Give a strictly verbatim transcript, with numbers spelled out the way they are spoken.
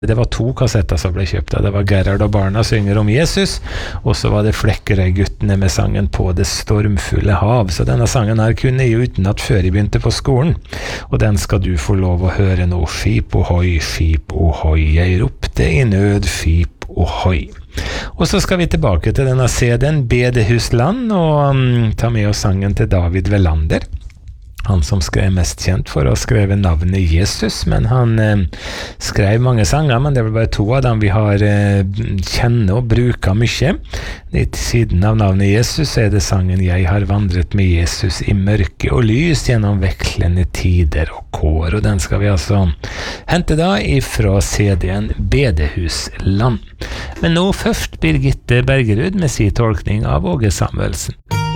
Det var to kassetter som ble kjøpt. Det var Gerhard og barna synger om Jesus, og så var det Flekkerøy-guttene med sangen På det stormfulle hav. Så denne sangen her kunne jeg utenat før jeg begynte på skolen. Og den skal du få lov å høre nå. Skip ohoi, skip ohoi, jeg ropte i nød, skip ohoi. Og så skal vi tilbake til denne C D-en, Bedehusland, og um, ta med oss sangen til David Velander. Han som skrev mest kjent for å skrive navnet Jesus, men han eh, skrev mange sanger, men det er vel bare to av dem vi har eh, kjenner og bruker mye. Litt siden av navnet Jesus er det sangen Jeg har vandret med Jesus i mørke og lys gjennom vekslende tider og kår, og den skal vi altså hente da ifra C D-en Bedehusland. Men nå først Birgitte Bergerud med sin tolkning av Åge Samuelsen.